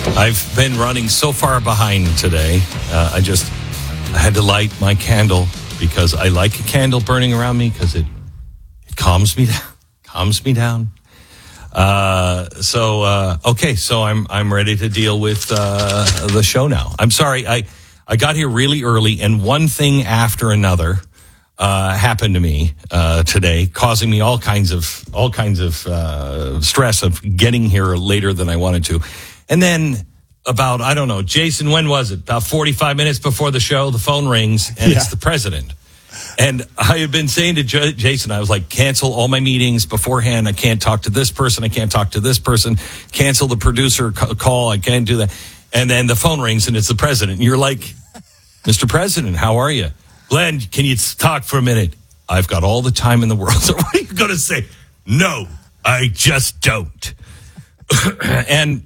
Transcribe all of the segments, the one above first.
I've been running so far behind today. I had to light my candle because I like a candle burning around me because it calms me down. So I'm ready to deal with the show now. I'm sorry, I got here really early, and one thing after another happened to me today, causing me all kinds of stress of getting here later than I wanted to. And then about, I don't know, Jason, when was it? About 45 minutes before the show, the phone rings, and it's the president. And I had been saying to Jason, I was like, cancel all my meetings beforehand. I can't talk to this person. I can't talk to this person. Cancel the producer call. I can't do that. And then the phone rings, and it's the president. And you're like, Mr. President, how are you? Glenn, can you talk for a minute? I've got all the time in the world. So what are you going to say? No, I just don't. And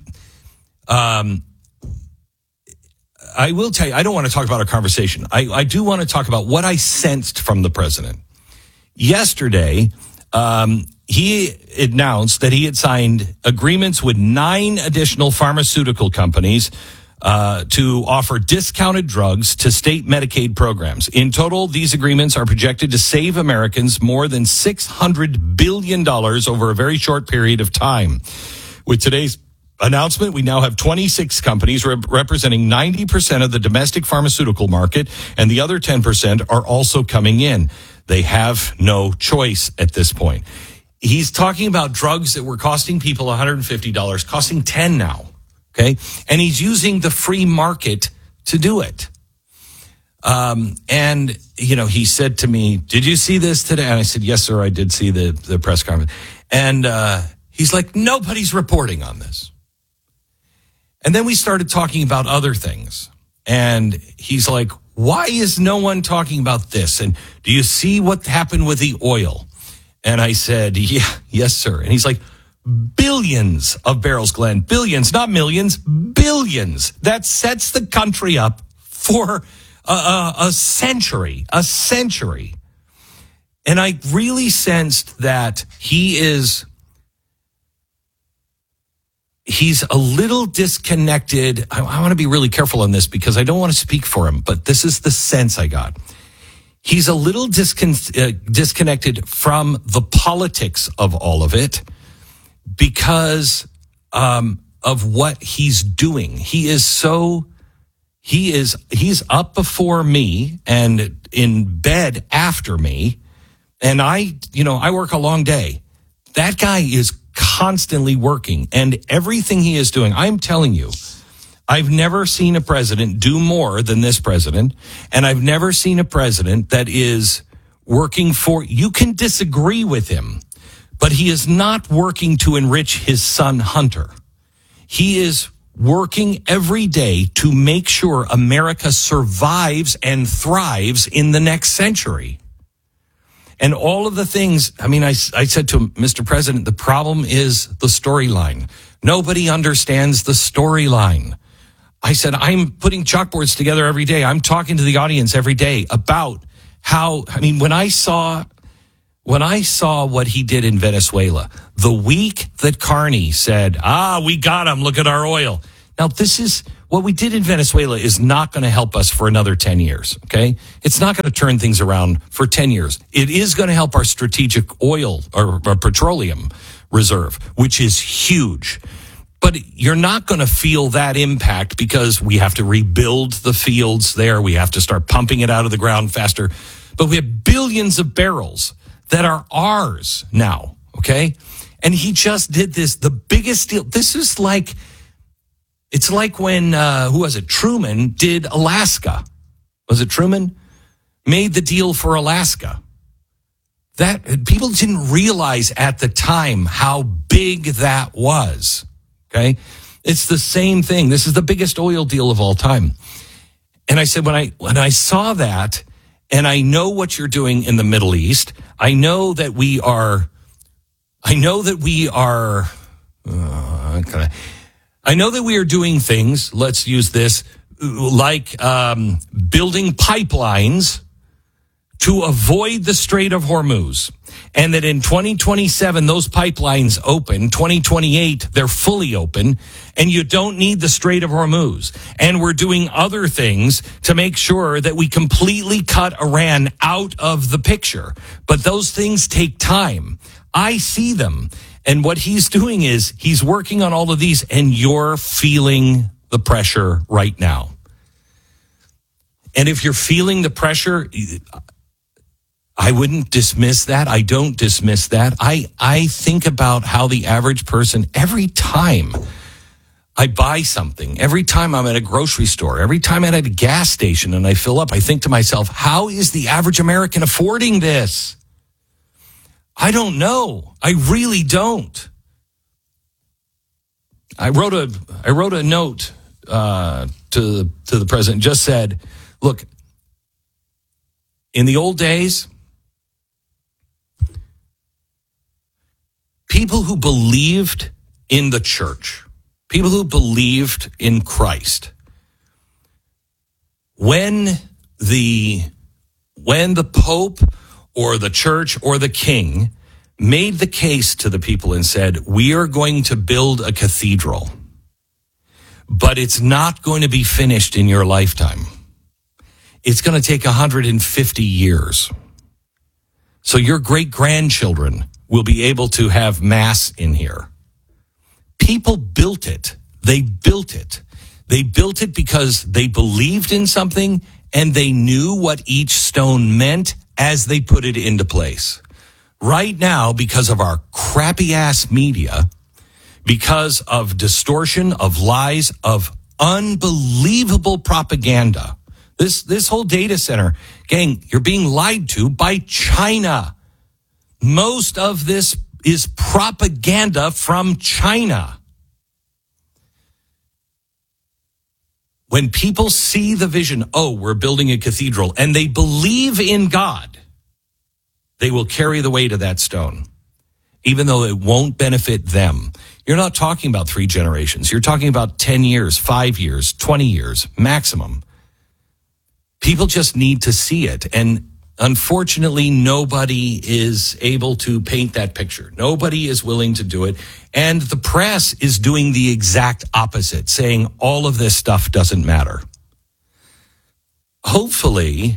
I will tell you, I don't want to talk about our conversation. I do want to talk about what I sensed from the president. Yesterday, he announced that he had signed agreements with 9 additional pharmaceutical companies to offer discounted drugs to state Medicaid programs. In total, these agreements are projected to save Americans more than $600 billion over a very short period of time. With today's announcement, we now have 26 companies representing 90% of the domestic pharmaceutical market, and the other 10% are also coming in. They have no choice at this point. He's talking about drugs that were costing people $150, costing $10 now, okay? And he's using the free market to do it. And, you know, he said to me, did you see this today? And I said, yes, sir, I did see the press conference. And he's like, nobody's reporting on this. And then we started talking about other things. And he's like, why is no one talking about this? And do you see what happened with the oil? And I said, yes, sir. And he's like, billions of barrels, Glenn. Billions, not millions, billions. That sets the country up for a century. And I really sensed that he's a little disconnected. I want to be really careful on this because I don't want to speak for him, but this is the sense I got. He's a little disconnected from the politics of all of it because of what he's doing. He's up before me and in bed after me. And I work a long day. That guy is constantly working, and everything he is doing, I'm telling you, I've never seen a president do more than this president, and I've never seen a president that is working for, you can disagree with him, but he is not working to enrich his son Hunter. He is working every day to make sure America survives and thrives in the next century. And all of the things, I mean, I said to him, Mr. President, the problem is the storyline. Nobody understands the storyline. I said, I'm putting chalkboards together every day. I'm talking to the audience every day about how, I mean, when I saw what he did in Venezuela, the week that Carney said, we got him, look at our oil. Now, this is what we did in Venezuela is not going to help us for another 10 years, okay? It's not going to turn things around for 10 years. It is going to help our strategic oil or petroleum reserve, which is huge. But you're not going to feel that impact because we have to rebuild the fields there. We have to start pumping it out of the ground faster. But we have billions of barrels that are ours now, okay? And he just did this, the biggest deal. This is like, it's like when, Truman did Alaska. Was it Truman? Made the deal for Alaska. That people didn't realize at the time how big that was. Okay? It's the same thing. This is the biggest oil deal of all time. And I said, when I saw that, and I know what you're doing in the Middle East, I know that we are doing things, let's use this, like building pipelines to avoid the Strait of Hormuz, and that in 2027, those pipelines open. 2028, they're fully open, and you don't need the Strait of Hormuz. And we're doing other things to make sure that we completely cut Iran out of the picture. But those things take time. I see them. And what he's doing is he's working on all of these, and you're feeling the pressure right now. And if you're feeling the pressure, I wouldn't dismiss that. I don't dismiss that. I think about how the average person, every time I buy something, every time I'm at a grocery store, every time I'm at a gas station and I fill up, I think to myself, how is the average American affording this? I don't know. I really don't. I wrote a note to the president, just said, look, in the old days, people who believed in the church, people who believed in Christ, when the Pope or the church or the king made the case to the people and said, we are going to build a cathedral, but it's not going to be finished in your lifetime. It's going to take 150 years. So your great-grandchildren will be able to have mass in here. People built it. They built it. They built it because they believed in something and they knew what each stone meant as they put it into place. Right now, because of our crappy-ass media, because of distortion, of lies, of unbelievable propaganda, this whole data center, gang, you're being lied to by China. Most of this is propaganda from China. When people see the vision, oh, we're building a cathedral, and they believe in God, they will carry the weight of that stone, even though it won't benefit them. You're not talking about 3 generations. You're talking about 10 years, 5 years, 20 years, maximum. People just need to see it. And unfortunately, nobody is able to paint that picture. Nobody is willing to do it. And the press is doing the exact opposite, saying all of this stuff doesn't matter. Hopefully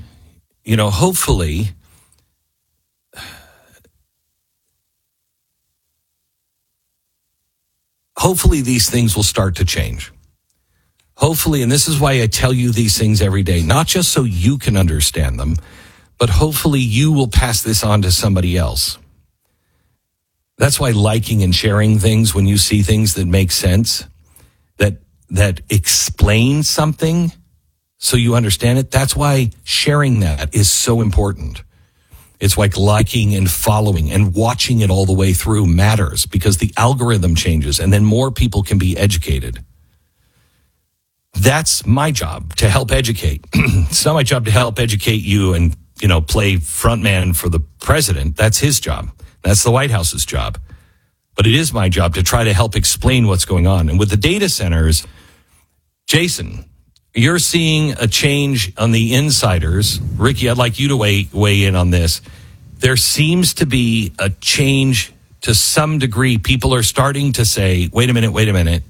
these things will start to change. Hopefully, and this is why I tell you these things every day, not just so you can understand them, but hopefully you will pass this on to somebody else. That's why liking and sharing things when you see things that make sense, that explain something so you understand it, that's why sharing that is so important. It's like liking and following and watching it all the way through matters because the algorithm changes and then more people can be educated. That's my job, to help educate. It's not my job to help educate you and, play frontman for the president. That's his job. That's the White House's job. But it is my job to try to help explain what's going on. And with the data centers, Jason, you're seeing a change on the insiders. Ricky, I'd like you to weigh in on this. There seems to be a change to some degree. People are starting to say, wait a minute.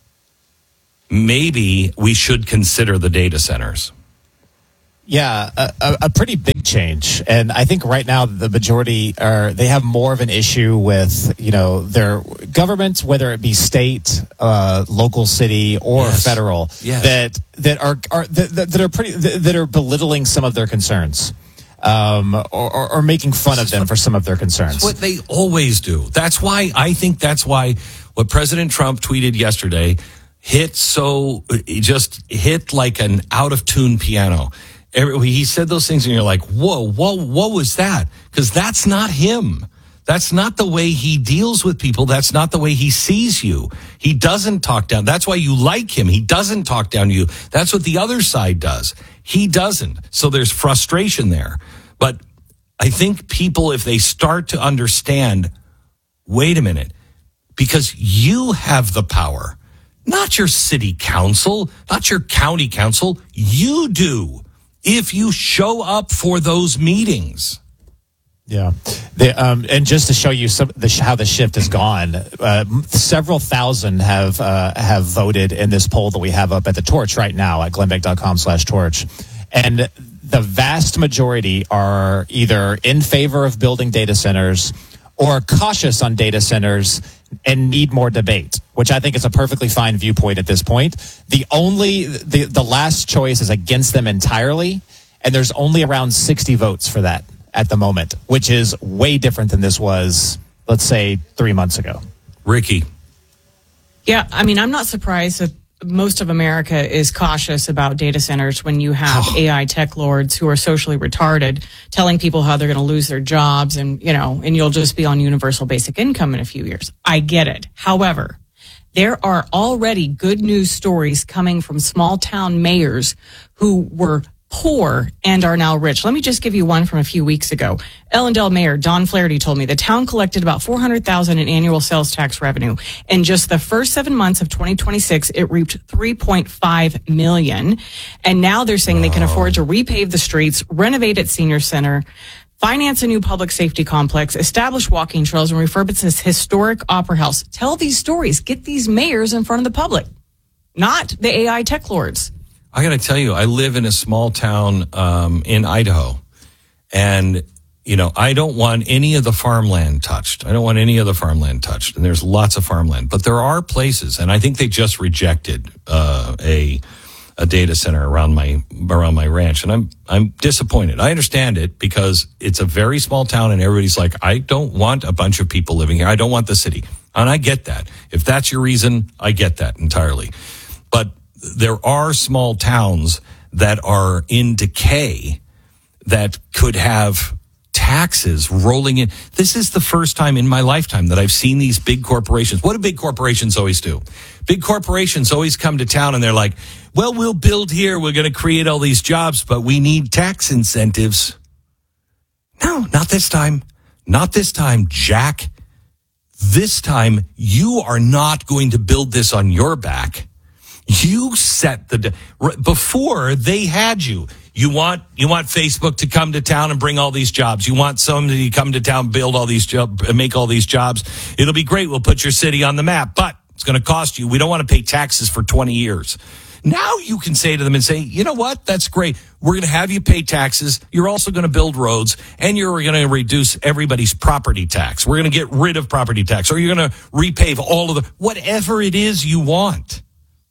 Maybe we should consider the data centers. Yeah, a pretty big change. And I think right now the majority they have more of an issue with, their governments, whether it be state, local, city, or federal, that are belittling some of their concerns. Or making fun of them for some of their concerns. That's what they always do. That's why what President Trump tweeted yesterday just hit like an out of tune piano. He said those things and you're like, whoa, what was that? Because that's not him. That's not the way he deals with people. That's not the way he sees you. He doesn't talk down. That's why you like him. He doesn't talk down to you. That's what the other side does. He doesn't. So there's frustration there. But I think people, if they start to understand, wait a minute, because you have the power, not your city council, not your county council, you do. if you show up for those meetings. Yeah, and just to show you how the shift has gone, several thousand have voted in this poll that we have up at the Torch right now at glenbeck.com/torch, and the vast majority are either in favor of building data centers or cautious on data centers and need more debate, which I think is a perfectly fine viewpoint at this point. The last choice is against them entirely, and there's only around 60 votes for that at the moment, which is way different than this was, let's say, 3 months ago. Ricky. Yeah, I mean, I'm not surprised that most of America is cautious about data centers when you have AI tech lords who are socially retarded telling people how they're going to lose their jobs and you'll just be on universal basic income in a few years. I get it. However, there are already good news stories coming from small town mayors who were poor and are now rich. Let me just give you one from a few weeks ago. Ellendale Mayor Don Flaherty told me the town collected about $400,000 in annual sales tax revenue. In just the first 7 months of 2026, it reaped $3.5 million. And now they're saying they can afford to repave the streets, renovate its senior center, finance a new public safety complex, establish walking trails, and refurbish this historic opera house. Tell these stories. Get these mayors in front of the public, not the AI tech lords. I got to tell you, I live in a small town in Idaho, and I don't want any of the farmland touched. And there's lots of farmland, but there are places, and I think they just rejected a data center around my ranch, and I'm disappointed. I understand it because it's a very small town, and everybody's like, I don't want a bunch of people living here. I don't want the city, and I get that. If that's your reason, I get that entirely, but there are small towns that are in decay that could have taxes rolling in. This is the first time in my lifetime that I've seen these big corporations. What do big corporations always do? Big corporations always come to town and they're like, well, we'll build here. We're going to create all these jobs, but we need tax incentives. No, not this time. Not this time, Jack. This time, you are not going to build this on your back. You set before they had you. You want Facebook to come to town and bring all these jobs. You want somebody to come to town, build all these jobs, make all these jobs. It'll be great. We'll put your city on the map, but it's going to cost you. We don't want to pay taxes for 20 years. Now you can say to them and say, you know what? That's great. We're going to have you pay taxes. You're also going to build roads, and you're going to reduce everybody's property tax. We're going to get rid of property tax, or you're going to repave all of whatever it is you want.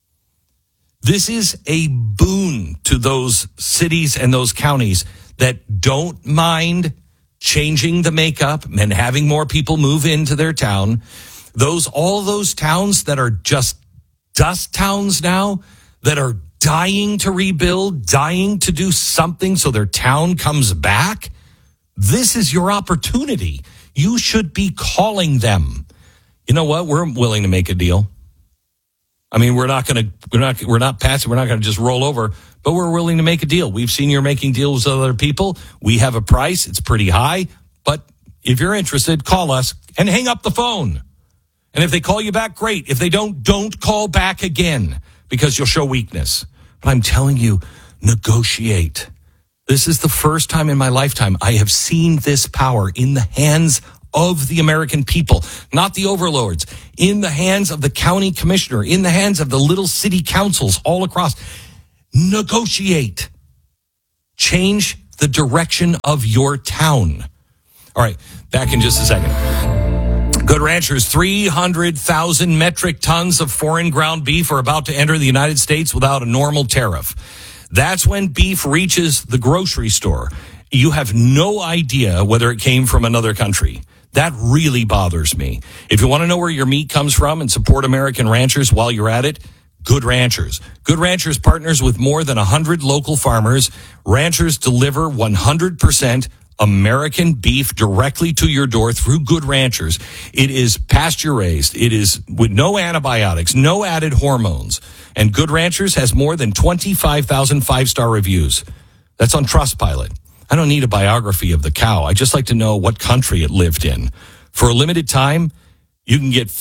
This is a boon to those cities and those counties that don't mind changing the makeup and having more people move into their town. All those towns that are just dust towns now, that are dying to rebuild, dying to do something so their town comes back. This is your opportunity. You should be calling them. You know what? We're willing to make a deal. I mean, we're not passive. We're not going to just roll over, but we're willing to make a deal. We've seen you're making deals with other people. We have a price. It's pretty high, but if you're interested, call us and hang up the phone. And if they call you back, great. If they don't call back again because you'll show weakness. But I'm telling you, negotiate. This is the first time in my lifetime I have seen this power in the hands of the American people, not the overlords, in the hands of the county commissioner, in the hands of the little city councils all across. Negotiate. Change the direction of your town. All right, back in just a second. Good Ranchers, 300,000 metric tons of foreign ground beef are about to enter the United States without a normal tariff. That's when beef reaches the grocery store. You have no idea whether it came from another country. That really bothers me. If you want to know where your meat comes from and support American ranchers while you're at it, Good Ranchers. Good Ranchers partners with more than 100 local farmers. Ranchers deliver 100% American beef directly to your door through Good Ranchers. It is pasture raised. It is with no antibiotics, no added hormones. And Good Ranchers has more than 25,000 five-star reviews. That's on Trustpilot. I don't need a biography of the cow. I just like to know what country it lived in. For a limited time, you can get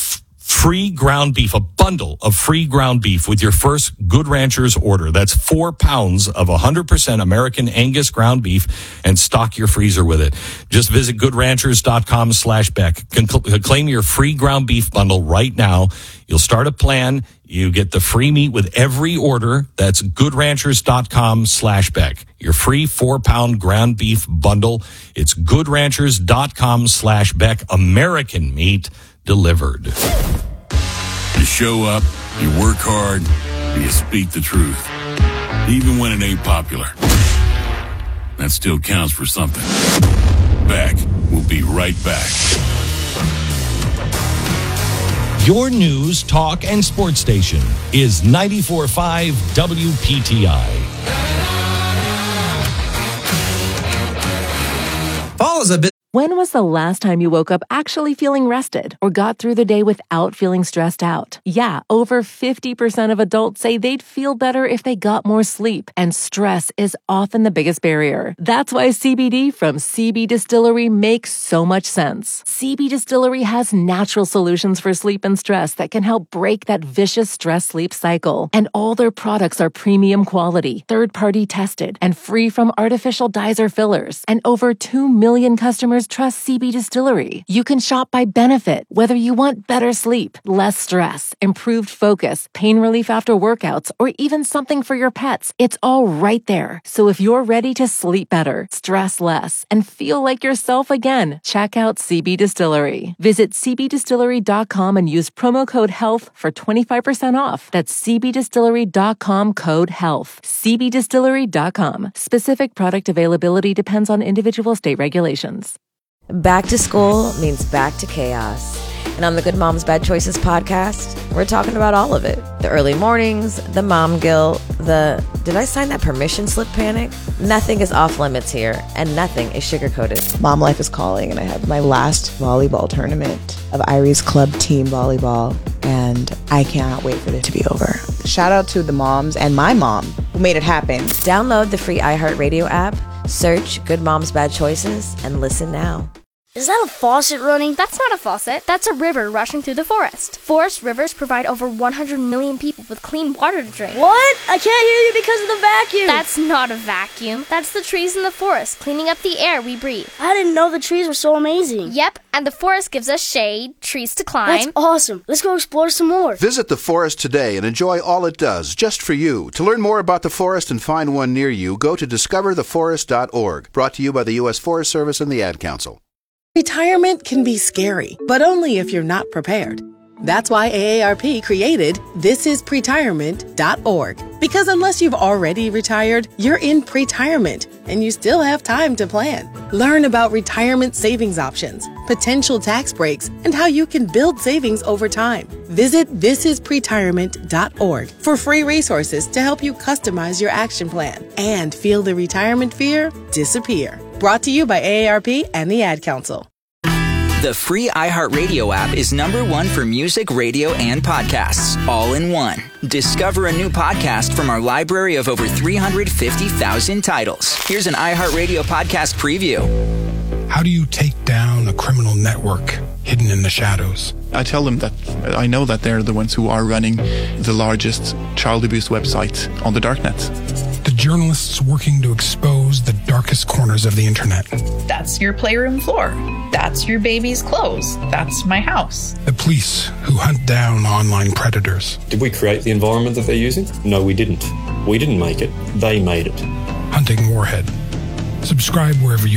free ground beef, a bundle of free ground beef with your first Good Ranchers order. That's 4 pounds of 100% American Angus ground beef, and stock your freezer with it. Just visit goodranchers.com/Beck. Claim your free ground beef bundle right now. You'll start a plan. You get the free meat with every order. That's goodranchers.com/Beck. Your free 4-pound ground beef bundle. It's goodranchers.com/Beck. American meat delivered. You show up, you work hard, you speak the truth. Even when it ain't popular. That still counts for something. Back. We'll be right back. Your news, talk, and sports station is 94.5 WPTI. Follows a bit. When was the last time you woke up actually feeling rested or got through the day without feeling stressed out? Yeah, over 50% of adults say they'd feel better if they got more sleep, and stress is often the biggest barrier. That's why CBD from CB Distillery makes so much sense. CB Distillery has natural solutions for sleep and stress that can help break that vicious stress-sleep cycle. And all their products are premium quality, third-party tested, and free from artificial dyes or fillers. And over 2 million customers trust CB Distillery. You can shop by benefit, whether you want better sleep, less stress, improved focus, pain relief after workouts, or even something for your pets. It's all right there. So if you're ready to sleep better, stress less, and feel like yourself again, check out CB Distillery. Visit cbdistillery.com and use promo code HEALTH for 25% off. That's cbdistillery.com, code HEALTH. cbdistillery.com. Specific product availability depends on individual state regulations. Back to school means back to chaos. And on the Good Moms Bad Choices podcast, we're talking about all of it. The early mornings, the mom guilt, the did I sign that permission slip panic? Nothing is off limits here, and nothing is sugar-coated. Mom life is calling, and I have my last volleyball tournament of Irie's club team volleyball, and I cannot wait for it to be over. Shout out to the moms and my mom who made it happen. Download the free iHeartRadio app, search Good Moms Bad Choices, and listen now. Is that a faucet running? That's not a faucet. That's a river rushing through the forest. Forest rivers provide over 100 million people with clean water to drink. What? I can't hear you because of the vacuum. That's not a vacuum. That's the trees in the forest cleaning up the air we breathe. I didn't know the trees were so amazing. Yep, and the forest gives us shade, trees to climb. That's awesome. Let's go explore some more. Visit the forest today and enjoy all it does, just for you. To learn more about the forest and find one near you, go to discovertheforest.org. Brought to you by the U.S. Forest Service and the Ad Council. Retirement can be scary, but only if you're not prepared. That's why AARP created thisispretirement.org. Because unless you've already retired, you're in pretirement, and you still have time to plan. Learn about retirement savings options, potential tax breaks, and how you can build savings over time. Visit thisispretirement.org for free resources to help you customize your action plan and feel the retirement fear disappear. Brought to you by AARP and the Ad Council. The free iHeartRadio app is #1 for music, radio, and podcasts, all in one. Discover a new podcast from our library of over 350,000 titles. Here's an iHeartRadio podcast preview. How do you take down a criminal network hidden in the shadows? I tell them that I know that they're the ones who are running the largest child abuse website on the darknet. The journalists working to expose the darkest corners of the internet. That's your playroom floor. That's your baby's clothes. That's my house. The police who hunt down online predators. Did we create the environment that they're using? No, we didn't. We didn't make it. They made it. Hunting Warhead. Subscribe wherever you